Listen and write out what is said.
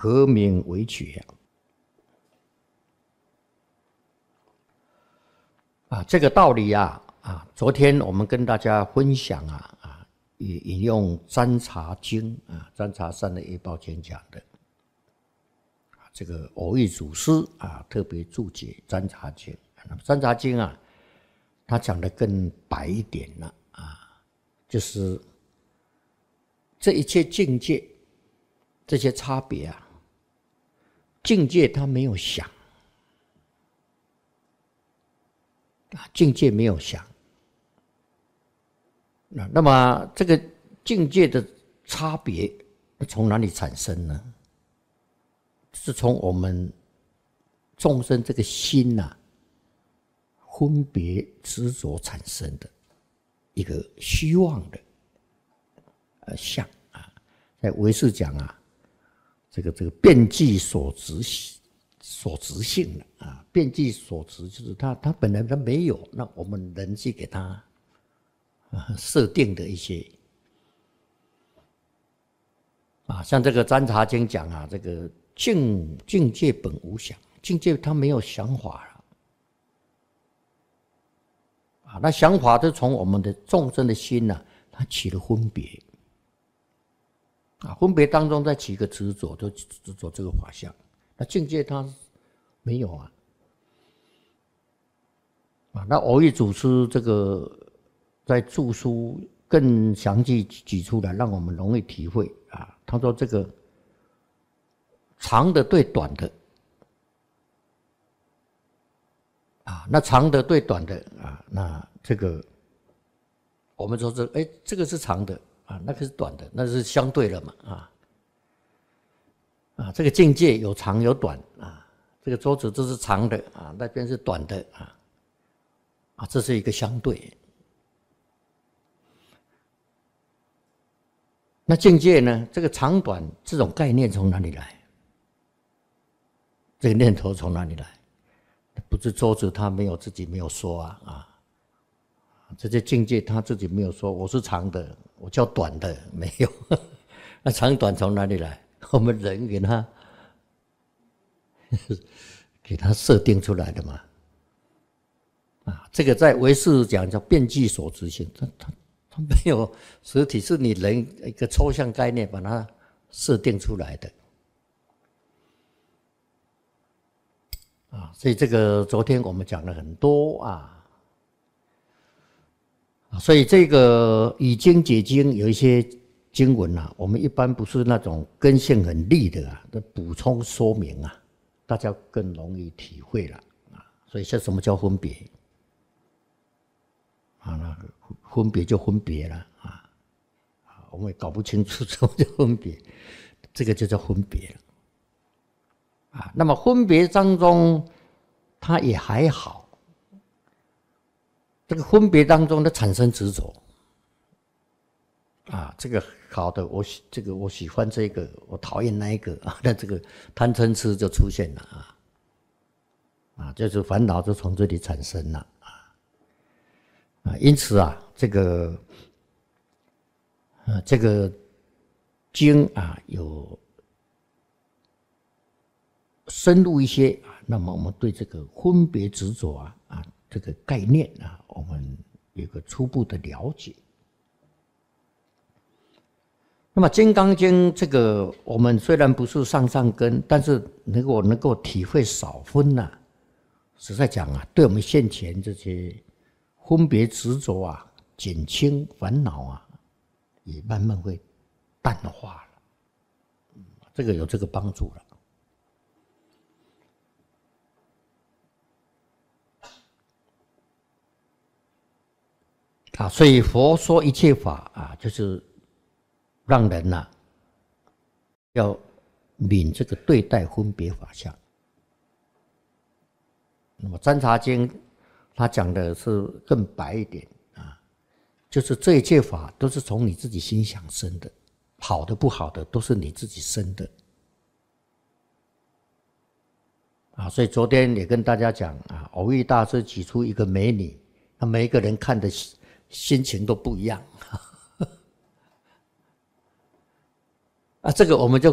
何名为觉这个道理昨天我们跟大家分享也引用占察经占察三的业报经讲的这个偶益祖师特别注解占察经。占察经他讲的更白一点了就是这一切境界这些差别境界他没有想境界没有想那么这个境界的差别从哪里产生呢？是从我们众生这个心分别执着产生的一个虚妄的相在唯识讲这个遍计所执性遍计所执就是它本来它没有，那我们人去给它设定的一些像这个占察经讲这个境界本无想，境界它没有想法了那想法就从我们的众生的心它起了分别分别当中再起一个执着，就执着这个法相。那境界它没有那偶益祖师这个在著书更详细举出来，让我们容易体会他说这个长的对短的那长的对短的那这个我们说这个是长的那个是短的，那是相对了嘛这个境界有长有短这个桌子这是长的那边是短的这是一个相对。那境界呢？这个长短这种概念从哪里来？这个念头从哪里来？不是桌子他没有自己没有说这些境界他自己没有说我是长的，我叫短的，没有。那长短从哪里来？我们人给他设定出来的嘛。这个在唯识讲叫遍计所执性，它没有实体，是你人一个抽象概念把它设定出来的所以这个昨天我们讲了很多所以这个以经解经有一些经文我们一般不是那种根性很利的的补充说明大家更容易体会了所以像什么叫分别那分别就分别了我们也搞不清楚什么叫分别，这个就叫分别了那么分别当中它也还好，这个分别当中的产生执着这个好的我喜欢这个，我讨厌那一个那这个贪嗔痴就出现了就是烦恼就从这里产生了因此这个经有深入一些那么我们对这个分别执着这个概念我们有个初步的了解。那么《金刚经》这个我们虽然不是上根，但是能够体会少分实在讲对我们现前这些分别执着减轻烦恼也慢慢会淡化了这个有这个帮助了所以佛说一切法就是让人要泯这个对待分别法相。那么占察经他讲的是更白一点就是这一切法都是从你自己心想生的，好的不好的都是你自己生的所以昨天也跟大家讲偶益大师举出一个美女，那每一个人看的心情都不一样这个我们就